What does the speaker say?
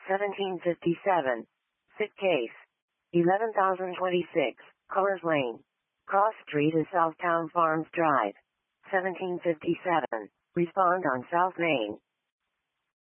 1757. Sit case. 11,026. Colors Lane. Cross Street is Southtown Farms Drive. 1757. Respond on South Main.